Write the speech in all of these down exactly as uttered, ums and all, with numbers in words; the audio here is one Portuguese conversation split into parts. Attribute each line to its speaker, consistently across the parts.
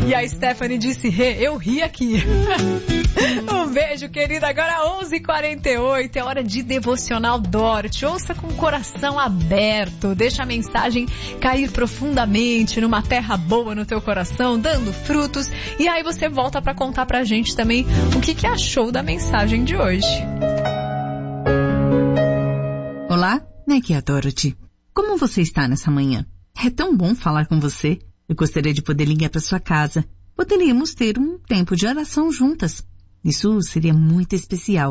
Speaker 1: E a Stephanie disse, Rê, eu ri aqui. Um beijo, querida. Agora onze e quarenta e oito, é hora de Devocional Dorothy. Ouça com o coração aberto. Deixa a mensagem cair profundamente numa terra boa no teu coração, dando frutos. E aí você volta para contar pra gente também o que, que achou da mensagem de hoje.
Speaker 2: Olá, aqui é a Dorothy. Como você está nessa manhã? É tão bom falar com você. Eu gostaria de poder ligar para sua casa. Poderíamos ter um tempo de oração juntas. Isso seria muito especial.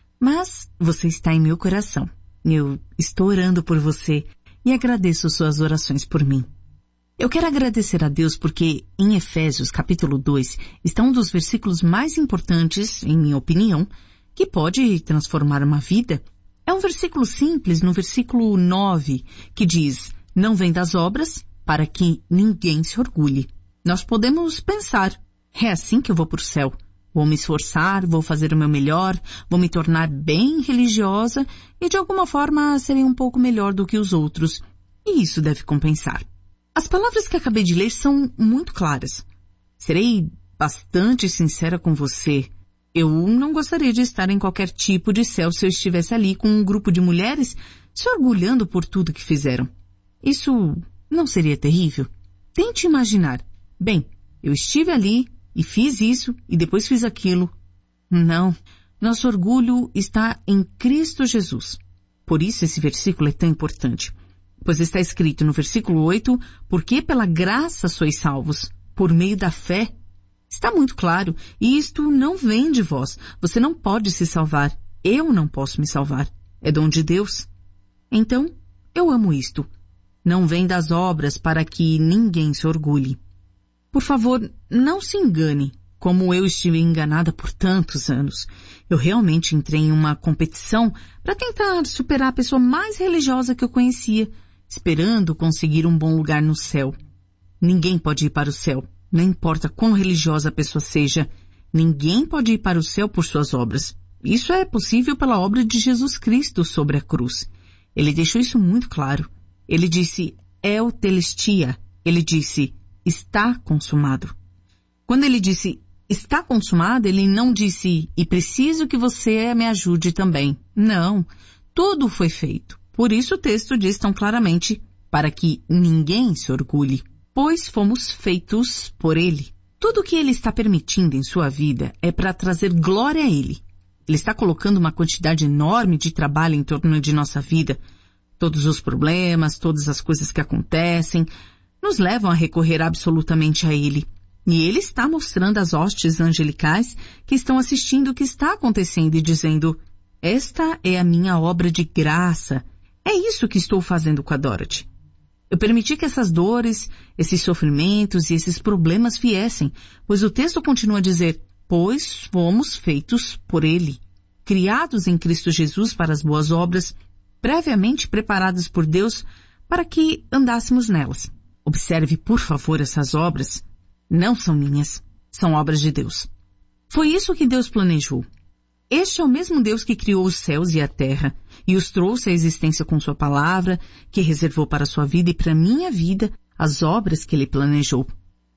Speaker 2: Mas você está em meu coração. Eu estou orando por você e agradeço suas orações por mim. Eu quero agradecer a Deus porque em Efésios capítulo dois está um dos versículos mais importantes, em minha opinião, que pode transformar uma vida. É um versículo simples, no versículo nove, que diz, não vem das obras para que ninguém se orgulhe. Nós podemos pensar, é assim que eu vou para o céu. Vou me esforçar, vou fazer o meu melhor, vou me tornar bem religiosa e de alguma forma serei um pouco melhor do que os outros. E isso deve compensar. As palavras que acabei de ler são muito claras. Serei bastante sincera com você. Eu não gostaria de estar em qualquer tipo de céu se eu estivesse ali com um grupo de mulheres se orgulhando por tudo que fizeram. Isso não seria terrível? Tente imaginar. Bem, eu estive ali e fiz isso e depois fiz aquilo. Não, nosso orgulho está em Cristo Jesus. Por isso esse versículo é tão importante. Pois está escrito no versículo oito, porque pela graça sois salvos, por meio da fé. Está muito claro, e isto não vem de vós. Você não pode se salvar. Eu não posso me salvar. É dom de Deus. Então, eu amo isto. Não vem das obras para que ninguém se orgulhe. Por favor, não se engane, como eu estive enganada por tantos anos. Eu realmente entrei em uma competição para tentar superar a pessoa mais religiosa que eu conhecia, esperando conseguir um bom lugar no céu. Ninguém pode ir para o céu, não importa quão religiosa a pessoa seja. Ninguém pode ir para o céu por suas obras. Isso é possível pela obra de Jesus Cristo sobre a cruz. Ele deixou isso muito claro. Ele disse, El Telestia. Ele disse, está consumado. Quando ele disse, está consumado, ele não disse, e preciso que você me ajude também. Não, tudo foi feito. Por isso o texto diz tão claramente, para que ninguém se orgulhe, pois fomos feitos por ele. Tudo o que ele está permitindo em sua vida é para trazer glória a ele. Ele está colocando uma quantidade enorme de trabalho em torno de nossa vida. Todos os problemas, todas as coisas que acontecem, nos levam a recorrer absolutamente a ele. E ele está mostrando às hostes angelicais que estão assistindo o que está acontecendo e dizendo, esta é a minha obra de graça. É isso que estou fazendo com a Dorothy. Eu permiti que essas dores, esses sofrimentos e esses problemas viessem, pois o texto continua a dizer, pois fomos feitos por ele, criados em Cristo Jesus para as boas obras, previamente preparadas por Deus para que andássemos nelas. Observe, por favor, essas obras. Não são minhas, são obras de Deus. Foi isso que Deus planejou. Este é o mesmo Deus que criou os céus e a terra e os trouxe à existência com sua palavra, que reservou para a sua vida e para a minha vida as obras que ele planejou.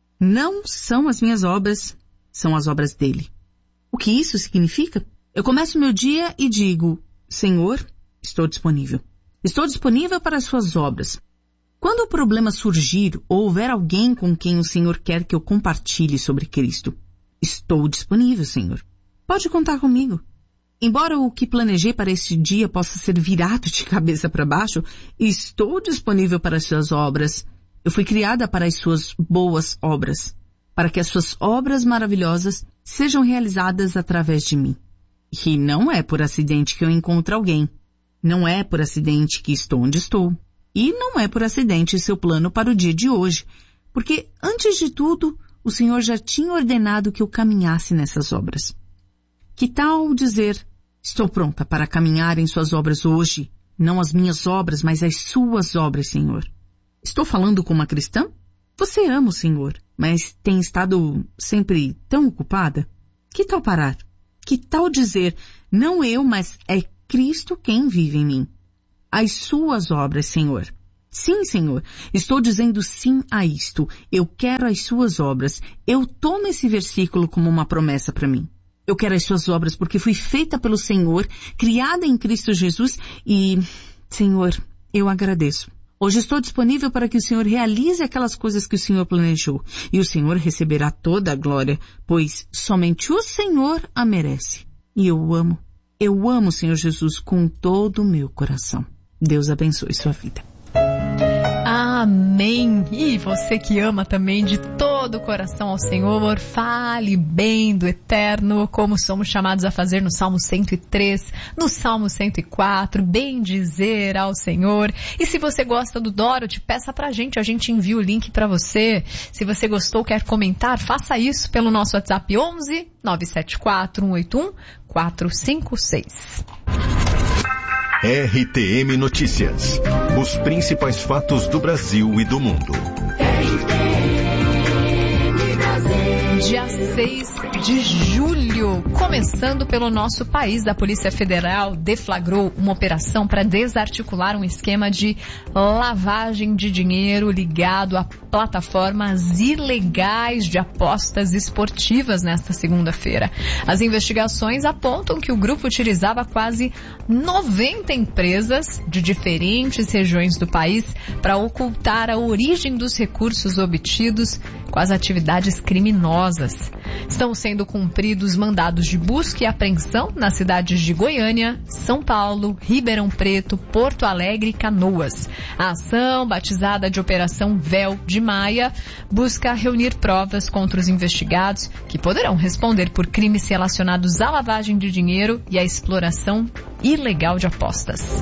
Speaker 2: Não são as minhas obras, são as obras dele. O que isso significa? Eu começo meu dia e digo, Senhor, estou disponível. Estou disponível para as suas obras. Quando o problema surgir ou houver alguém com quem o Senhor quer que eu compartilhe sobre Cristo, estou disponível, Senhor. Pode contar comigo. Embora o que planejei para este dia possa ser virado de cabeça para baixo, estou disponível para as suas obras. Eu fui criada para as suas boas obras, para que as suas obras maravilhosas sejam realizadas através de mim. E não é por acidente que eu encontro alguém. Não é por acidente que estou onde estou. E não é por acidente seu plano para o dia de hoje, porque, antes de tudo, o Senhor já tinha ordenado que eu caminhasse nessas obras. Que tal dizer, estou pronta para caminhar em suas obras hoje, não as minhas obras, mas as suas obras, Senhor? Estou falando com uma cristã? Você ama o Senhor, mas tem estado sempre tão ocupada? Que tal parar? Que tal dizer, não eu, mas é Cristo quem vive em mim? As suas obras, Senhor. Sim, Senhor, estou dizendo sim a isto. Eu quero as suas obras. Eu tomo esse versículo como uma promessa para mim. Eu quero as suas obras porque fui feita pelo Senhor, criada em Cristo Jesus e, Senhor, eu agradeço. Hoje estou disponível para que o Senhor realize aquelas coisas que o Senhor planejou. E o Senhor receberá toda a glória, pois somente o Senhor a merece. E eu o amo. Eu amo o Senhor Jesus com todo o meu coração. Deus abençoe sua vida.
Speaker 1: Amém. E você que ama também de todo o coração ao Senhor, fale bem do Eterno, como somos chamados a fazer no Salmo cento e três, no Salmo cento e quatro, bem dizer ao Senhor. E se você gosta do Dorothy, peça pra gente, a gente envia o link pra você. Se você gostou, quer comentar, faça isso pelo nosso WhatsApp onze, nove sete quatro, um oito um, quatro cinco seis.
Speaker 3: R T M Notícias. Os principais fatos do Brasil e do mundo.
Speaker 1: Dia seis de julho, começando pelo nosso país, a Polícia Federal deflagrou uma operação para desarticular um esquema de lavagem de dinheiro ligado a plataformas ilegais de apostas esportivas nesta segunda-feira. As investigações apontam que o grupo utilizava quase noventa empresas de diferentes regiões do país para ocultar a origem dos recursos obtidos com as atividades criminosas. Estão sendo cumpridos mandados de busca e apreensão nas cidades de Goiânia, São Paulo, Ribeirão Preto, Porto Alegre e Canoas. A ação, batizada de Operação Véu de Maia, busca reunir provas contra os investigados que poderão responder por crimes relacionados à lavagem de dinheiro e à exploração ilegal de apostas.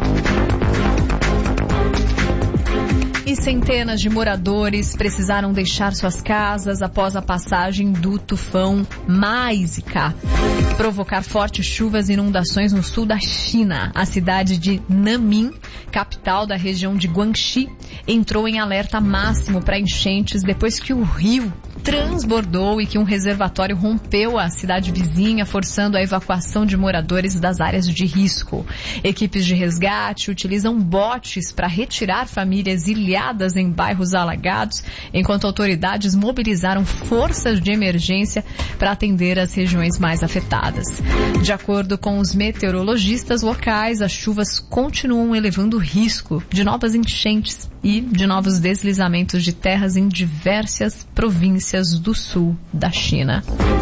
Speaker 1: E centenas de moradores precisaram deixar suas casas após a passagem do tufão Maisika provocar fortes chuvas e inundações no sul da China. A cidade de Nanmin, capital da região de Guangxi, entrou em alerta máximo para enchentes depois que o rio transbordou e que um reservatório rompeu a cidade vizinha, forçando a evacuação de moradores das áreas de risco. Equipes de resgate utilizam botes para retirar famílias ilhadas em bairros alagados, enquanto autoridades mobilizaram forças de emergência para atender as regiões mais afetadas. De acordo com os meteorologistas locais, as chuvas continuam elevando o risco de novas enchentes e de novos deslizamentos de terras em diversas províncias do sul da China.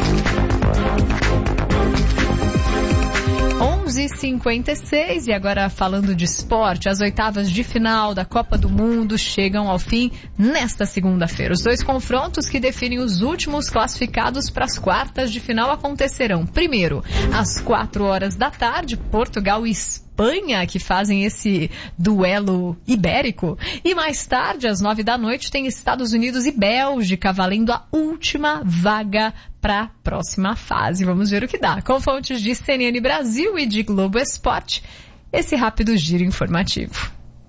Speaker 1: onze e cinquenta e seis, e agora falando de esporte, as oitavas de final da Copa do Mundo chegam ao fim nesta segunda-feira. Os dois confrontos que definem os últimos classificados para as quartas de final acontecerão primeiro às quatro horas da tarde, Portugal e Espanha, que fazem esse duelo ibérico, e mais tarde, às nove da noite, tem Estados Unidos e Bélgica valendo a última vaga para a próxima fase. Vamos ver o que dá. Com fontes de C N N Brasil e de Globo Esporte, esse rápido giro informativo.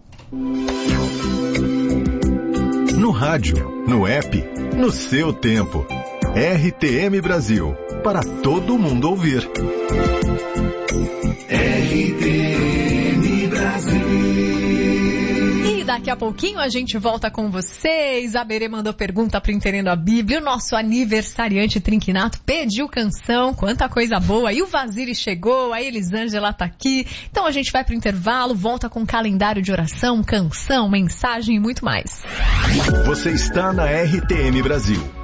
Speaker 3: No rádio, no app, no seu tempo. R T M Brasil, para todo mundo ouvir.
Speaker 4: R T M Brasil.
Speaker 1: E daqui a pouquinho a gente volta com vocês. A Berê mandou pergunta para o Entendendo a Bíblia. O nosso aniversariante Trinquinato pediu canção. Quanta coisa boa. E o Vasile chegou, a Elisângela tá aqui. Então a gente vai pro intervalo, volta com calendário de oração, canção, mensagem e muito mais.
Speaker 3: Você está na R T M Brasil.